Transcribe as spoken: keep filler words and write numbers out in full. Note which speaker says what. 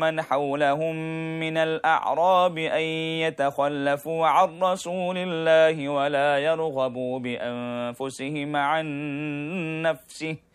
Speaker 1: من حولهم من الأعراب أن يتخلفوا عن رسول الله ولا يرغبوا بأنفسهم عن نفسه